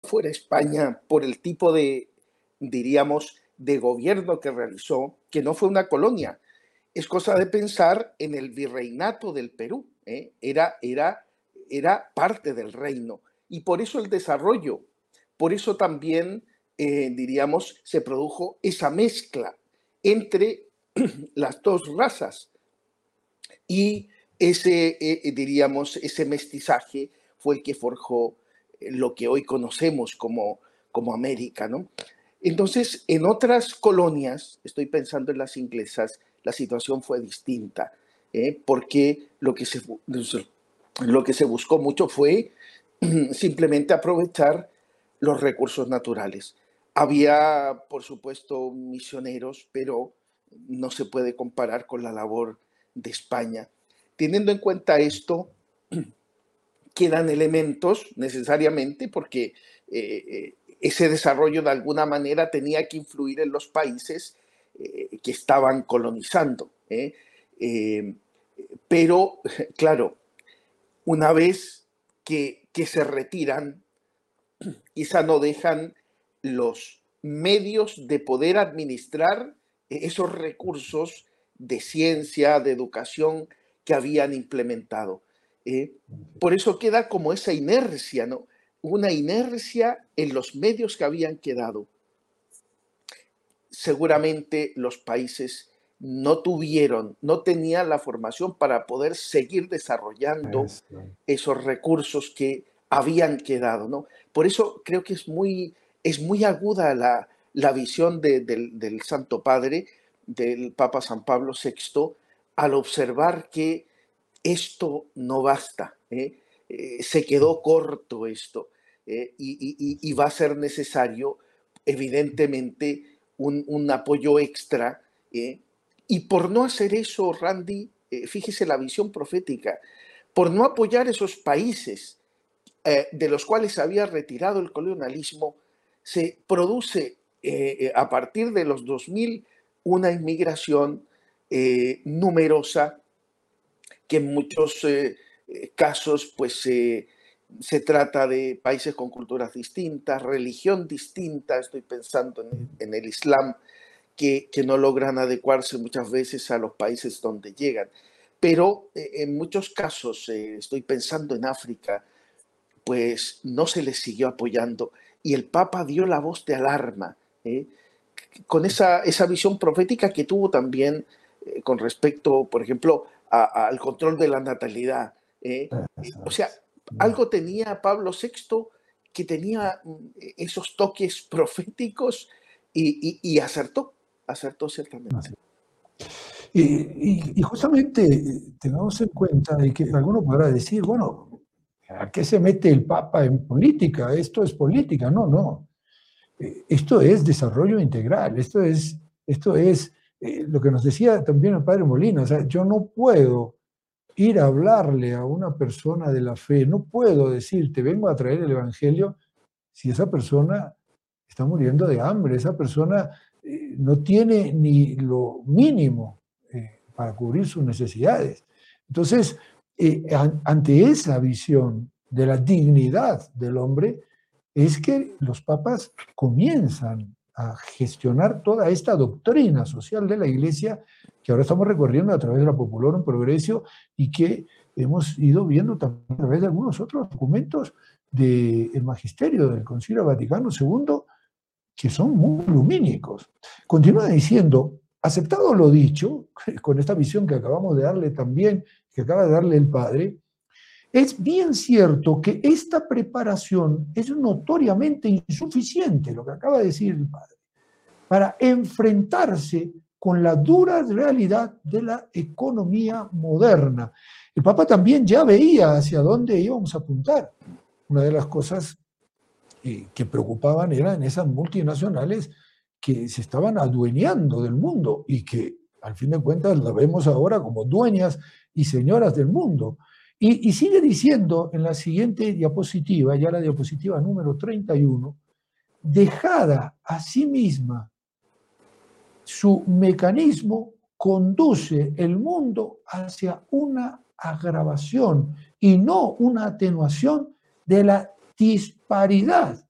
fuera España por el tipo de, diríamos, de gobierno que realizó, que no fue una colonia. Es cosa de pensar en el virreinato del Perú, ¿eh? Era parte del reino. Y por eso el desarrollo, por eso también, diríamos, se produjo esa mezcla entre las dos razas. Y ese, diríamos, ese mestizaje fue el que forjó lo que hoy conocemos como América, ¿no? Entonces, en otras colonias, estoy pensando en las inglesas, la situación fue distinta, porque lo que se buscó mucho fue simplemente aprovechar los recursos naturales. Había, por supuesto, misioneros, pero no se puede comparar con la labor de España. Teniendo en cuenta esto, quedan elementos necesariamente porque ese desarrollo de alguna manera tenía que influir en los países que estaban colonizando. Pero, claro, una vez que se retiran, quizá no dejan los medios de poder administrar esos recursos de ciencia, de educación que habían implementado. ¿eh? Por eso queda como esa inercia, ¿no? Una inercia en los medios que habían quedado. Seguramente los países no tenían la formación para poder seguir desarrollando esos recursos que habían quedado, ¿no? Por eso creo que es muy aguda la visión del Santo Padre, del Papa San Pablo VI, al observar que esto no basta, se quedó corto esto, y va a ser necesario, evidentemente, un apoyo extra. Y por no hacer eso, Randy, fíjese la visión profética, por no apoyar esos países de los cuales se había retirado el colonialismo, se produce a partir de los 2000 una inmigración numerosa que en muchos casos pues se trata de países con culturas distintas, religión distinta, estoy pensando en el Islam, que no logran adecuarse muchas veces a los países donde llegan. Pero en muchos casos, estoy pensando en África, pues no se les siguió apoyando y el Papa dio la voz de alarma, con esa visión profética que tuvo también con respecto, por ejemplo, al control de la natalidad. O sea, algo tenía Pablo VI que tenía esos toques proféticos y acertó ciertamente. Y justamente tengamos en cuenta de que alguno podrá decir, bueno, ¿a qué se mete el Papa en política? Esto es política. No, no. Esto es desarrollo integral. Esto es lo que nos decía también el padre Molina. O sea, yo no puedo ir a hablarle a una persona de la fe, no puedo decirte, vengo a traer el Evangelio, si esa persona está muriendo de hambre, esa persona no tiene ni lo mínimo para cubrir sus necesidades. Entonces, ante esa visión de la dignidad del hombre, es que los papas comienzan a gestionar toda esta doctrina social de la Iglesia que ahora estamos recorriendo a través de la Populorum Progressio y que hemos ido viendo también a través de algunos otros documentos del magisterio del Concilio Vaticano II, que son muy lumínicos. Continúa diciendo, aceptado lo dicho, con esta visión que acabamos de darle también, que acaba de darle el Padre, es bien cierto que esta preparación es notoriamente insuficiente, lo que acaba de decir el Padre, para enfrentarse con la dura realidad de la economía moderna. El Papa también ya veía hacia dónde íbamos a apuntar. Una de las cosas que preocupaban eran esas multinacionales que se estaban adueñando del mundo y que al fin de cuentas las vemos ahora como dueñas y señoras del mundo. Y sigue diciendo en la siguiente diapositiva, ya la diapositiva número 31, dejada a sí misma su mecanismo, conduce el mundo hacia una agravación y no una atenuación de la disparidad